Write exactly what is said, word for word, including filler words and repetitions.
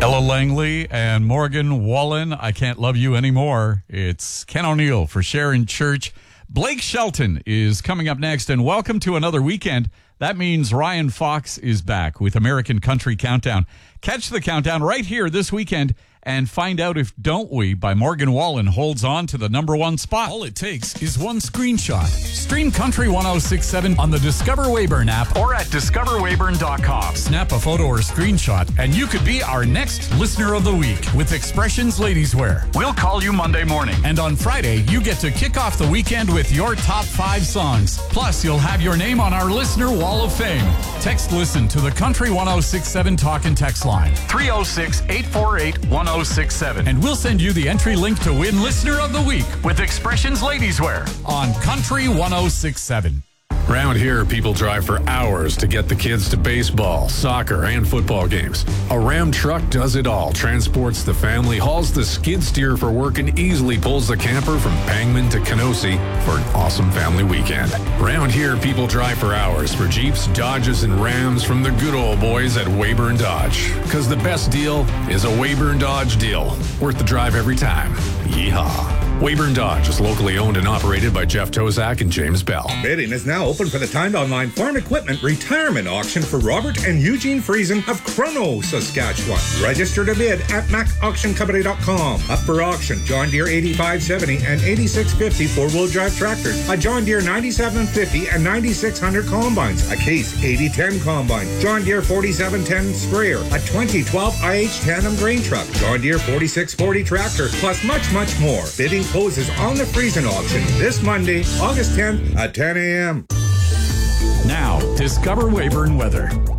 Ella Langley and Morgan Wallen, I Can't Love You Anymore. It's Ken O'Neill for Sharon Church. Blake Shelton is coming up next, and welcome to another weekend. That means Ryan Fox is back with American Country Countdown. Catch the countdown right here this weekend and find out if Don't We by Morgan Wallen holds on to the number one spot. All it takes is one screenshot. Stream Country one oh six point seven on the Discover Weyburn app or at discover weyburn dot com. Snap a photo or screenshot and you could be our next Listener of the Week with Expressions Ladies Wear. We'll call you Monday morning. And on Friday, you get to kick off the weekend with your top five songs. Plus, you'll have your name on our Listener Wall of Fame. Text Listen to the Country one oh six point seven talk and text line. three oh six, eight four eight, one oh six seven. And we'll send you the entry link to win Listener of the Week with Expressions Ladies Wear on Country one oh six point seven. Around here, people drive for hours to get the kids to baseball, soccer, and football games. A Ram truck does it all, transports the family, hauls the skid steer for work, and easily pulls the camper from Pangman to Kenosee for an awesome family weekend. Around here, people drive for hours for Jeeps, Dodges, and Rams from the good old boys at Weyburn Dodge. Because the best deal is a Weyburn Dodge deal. Worth the drive every time. Yeehaw. Weyburn Dodge is locally owned and operated by Jeff Tozak and James Bell. Bidding is now open for the Timed Online Farm Equipment Retirement Auction for Robert and Eugene Friesen of Crono, Saskatchewan. Register to bid at mac auction company dot com. Up for auction, John Deere eighty-five seventy and eighty-six fifty four-wheel drive tractors, a John Deere ninety-seven fifty and ninety-six hundred combines, a Case eighty ten combine, John Deere forty-seven ten sprayer, a twenty twelve I H tandem grain truck, John Deere forty-six forty tractor, plus much, much more. Bidding closes on the Friesen auction this Monday, August tenth at ten a.m. Now, discover Weyburn weather.